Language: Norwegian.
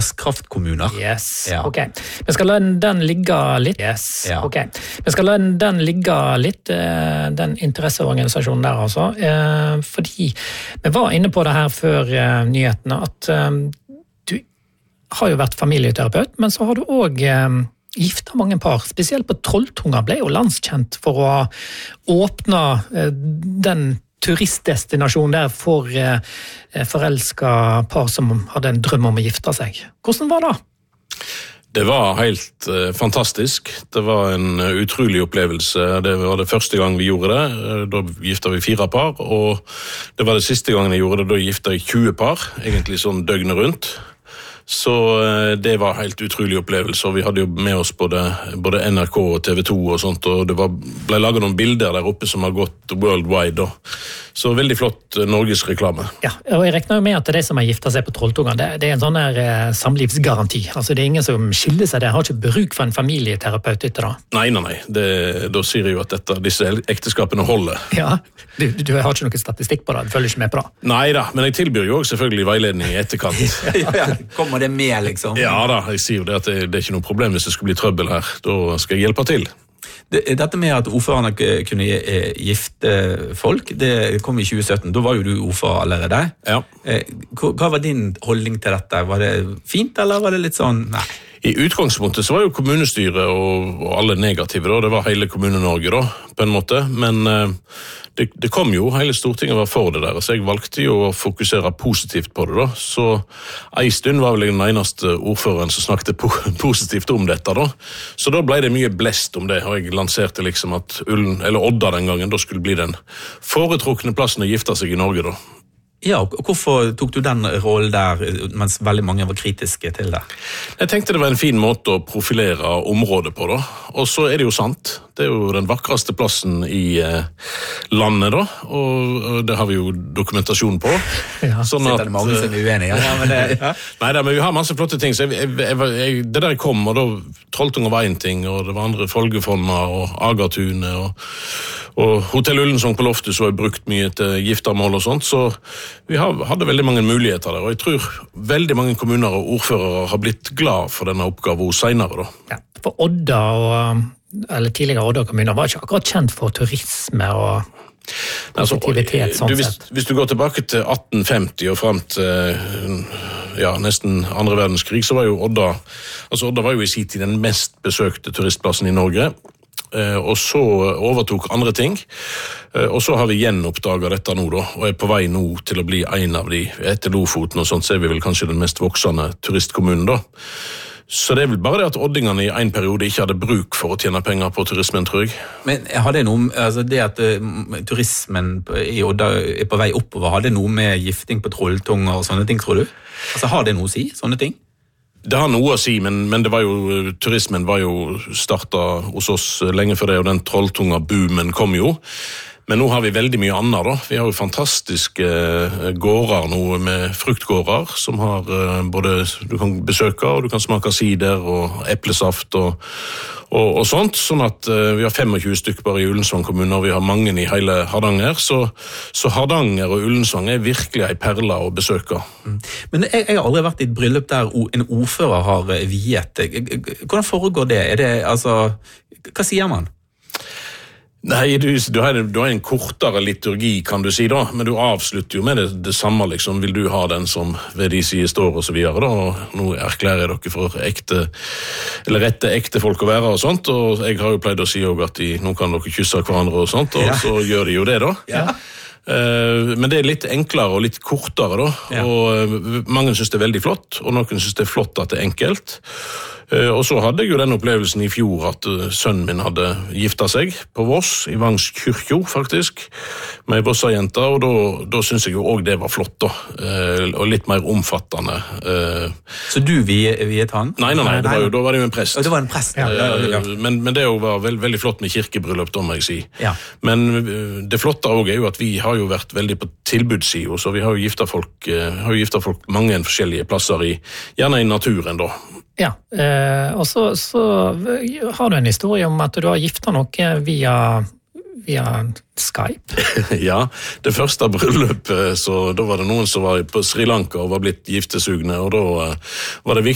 Kraftkommuner. Yes, ja. ok. Vi skal la den ligge litt. Yes, ja. ok. Vi skal la den ligge litt, den interesseorganisasjonen der altså. Fordi vi var inne på det her før nyhetene, at du har jo vært familieterapeut, men så har du også gifta mange par. Spesielt på Trolltunga ble jo landskjent for å åpne den turistdestinasjon der for forelsket par som hadde en drøm om å gifte seg. Hvordan var det? Det var helt fantastisk. Det var en utrolig opplevelse. Det var det første gang vi gjorde det. Da gifta vi 4 par, og det var det siste gangen jeg gjorde det. Da gifta jeg 20 par, egentlig sånn døgnet rundt. Så det var helt utrolig opplevelse, og vi hadde jo med oss både NRK og TV 2 og sånt, og det ble laget noen bilder der oppe som har gått worldwide. Så veldig flott Norges reklame. Ja, og jeg regner jo med at de som har giftet seg på Trolltunga, det er en sånn der samlivsgaranti. Altså det er ingen som skiller seg der, har ikke bruk for en familieterapeut etter da. Nei. Da sier jeg jo at disse ekteskapene holder. Ja, du har ikke noen statistikk på det, du følger ikke med på det. Neida, men jeg tilbyr jo også selvfølgelig veiledning i etterkant. Ja, kommer det med liksom? Ja da, jeg sier jo det at det er ikke noe problem hvis det skulle bli trøbbel her. Da skal jeg hjelpe til. Dette med at ordførerne kunne gifte folk, det kom i 2017. Da var jo du ordfører allerede. Ja. Hva var din holdning til dette? Var det fint, eller var det litt sånn, nei? I utgangspunktet så var jo kommunestyret og alle negative da. Det var hele Kommune-Norge da, på en måte. Men det kom jo, hele Stortinget var for det der, så jeg valgte jo å fokusere positivt på det da. Så en stund var vel jeg den eneste ordføreren som snakket positivt om dette da. Så da ble det mye blest om det, og jeg lanserte liksom at Odda den gangen, da skulle bli den foretrukne plassen å gifte seg i Norge da. Ja, og hvorfor tok du den rollen der, mens veldig mange var kritiske til det? Jeg tenkte det var en fin måte å profilere området på da, og så er det jo sant. Det er jo den vakreste plassen i landet da, og det har vi jo dokumentasjon på. Ja, sånn at, det mange som er uenige. Ja, men ja. Neida, men vi har masse flotte ting, så det der jeg kom, og da Trolltunga var en ting, og det var andre Folgefonna og Agatunet, og Hotell Ullensvang på Loftet så har brukt mye til giftermål og sånt, så vi hadde veldig mange muligheter der, og jeg tror veldig mange kommuner og ordførere har blitt glad for denne oppgaven senere da. Ja, for Odda eller tidligere Odda kommuner var ikke akkurat kjent for turisme og positivitet sånn sett. Hvis du går tilbake til 1850 og frem til nesten andre verdenskrig, så var jo Odda var jo i sin tid den mest besøkte turistplassen i Norge. Og så overtok andre ting, og så har vi gjenoppdaget dette nå da, og er på vei nå til å bli en av de, etter Lofoten og sånt, så er vi vel kanskje den mest voksende turistkommunen da. Så det er vel bare det at oddingene i en periode ikke hadde bruk for å tjene penger på turismen, tror jeg. Men har det noe, altså det at turismen i Odda er på vei oppover, har det noe med gifting på Trolltunga og sånne ting, tror du? Altså har det noe å si, sånne ting? Det har noe å si, men det var jo, turismen var jo startet hos oss lenge før det, og den Trolltunga-boomen kom jo. Men nå har vi veldig mye annet da. Vi har jo fantastiske gårder nå med fruktgårder, som har både, du kan besøke og du kan smake sider og eplesaft og sånt, sånn at vi har 25 stykker bare i Ullensvang kommune, og vi har mange i hele Hardanger, så Hardanger og Ullensvang er virkelig en perle å besøke. Men jeg har aldri vært i et bryllup der en ordfører har viet. Hvordan foregår det? Hva sier man? Nei, du har en kortere liturgi, kan du si da, men du avslutter jo med det samme, liksom. Vil du ha den som ved de sier står og så videre da, og nå erklærer jeg dere for rette ekte folk å være og sånt, og jeg har jo pleid å si også at nå kan dere kysse hverandre og sånt, og så gjør de jo det da. Ja. Men det er litt enklere og litt kortere da, og mange synes det er veldig flott, og noen synes det er flott at det er enkelt. Og så hadde jeg jo den opplevelsen i fjor at sønnen min hadde giftet seg på Voss, i Vangs kyrkjo faktisk, med Vossa-jenta, og da synes jeg jo også det var flott da, og litt mer omfattende. Så du viet han? Nei, da var det jo en prest. Det var en prest, ja. Men det var veldig flott med kirkebryllup, da må jeg si. Ja. Men det flotte også er jo at vi har jo vært veldig på tilbudssiden, så vi har jo giftet folk mange forskjellige plasser gjerne i naturen da. Ja, og så har du en historie om at du har giftet noe via Skype. Ja, det første bryllup, så da var det noen som var på Sri Lanka og var blitt giftesugne, og da var det